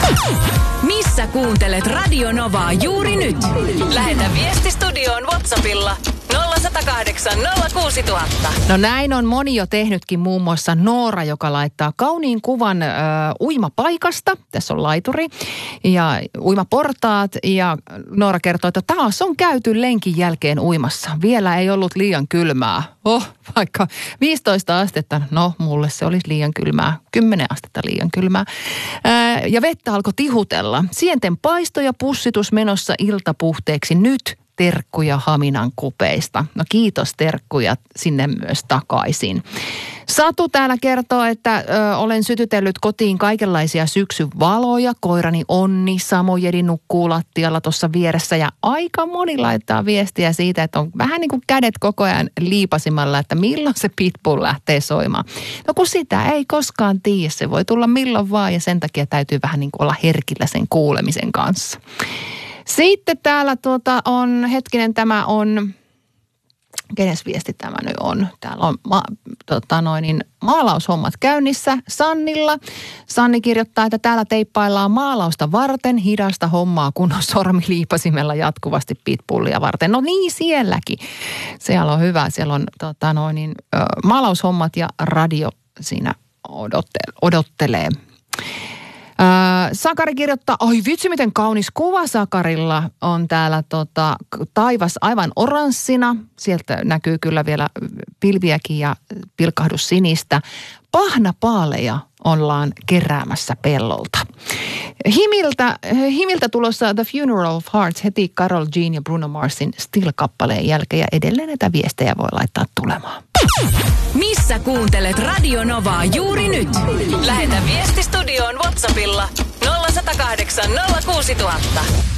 Missä kuuntelet Radio Novaa juuri nyt? Lähetä viesti studioon WhatsAppilla 0108 06000. No näin on moni jo tehnytkin, muun muassa Noora, joka laittaa kauniin kuvan uimapaikasta. Tässä on laituri ja uimaportaat ja Noora kertoo, että taas on käyty lenkin jälkeen uimassa. Vielä ei ollut liian kylmää. Vaikka 15 astetta, no mulle se olisi liian kylmää. 10 astetta liian kylmää. Ja vettä alkoi tihutella. Sienten paisto ja pussitus menossa iltapuhteeksi nyt. Terkkuja Haminan kupeista. No kiitos terkkuja sinne myös takaisin. Satu täällä kertoo, että olen sytytellyt kotiin kaikenlaisia syksyvaloja. Koirani Onni, Samojedi nukkuu lattialla tuossa vieressä ja aika moni laittaa viestiä siitä, että on vähän niin kuin kädet koko ajan liipasimalla, että milloin se pitbull lähtee soimaan. No kun sitä ei koskaan tiedä, se voi tulla milloin vaan ja sen takia täytyy vähän niin kuin olla herkillä sen kuulemisen kanssa. Sitten täällä tämä on, kenes viesti tämä nyt on? Täällä on maalaushommat käynnissä Sannilla. Sanni kirjoittaa, että täällä teippaillaan maalausta varten hidasta hommaa, kun on sormiliipasimella jatkuvasti pitbullia varten. No niin, sielläkin. Siellä on hyvä. Siellä on maalaushommat ja radio siinä odottelee. Sakari kirjoittaa, oi vitsi miten kaunis kuva Sakarilla on täällä taivas aivan oranssina. Sieltä näkyy kyllä vielä pilviäkin ja pilkahdus sinistä. Pahnapaaleja ollaan keräämässä pellolta. Himiltä tulossa The Funeral of Hearts heti Karol G ja Bruno Marsin Still-kappaleen jälkeen ja edelleen näitä viestejä voi laittaa tulemaan. Missä kuuntelet Radio Novaa juuri nyt? Lähetä viesti studioon WhatsAppilla 0108 06000.